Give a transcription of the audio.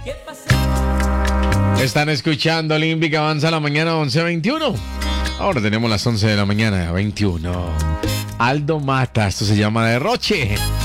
Están escuchando Olímpica, avanza la mañana 11:21. Ahora tenemos las 11 de la mañana 21. Aldo Mata, esto se llama Derroche.